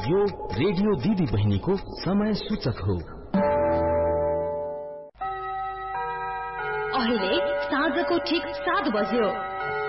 यो रेडियो दिदी बहिनीको समय सूचक हो। अहिले साँझको ठीक 7 बज्यो।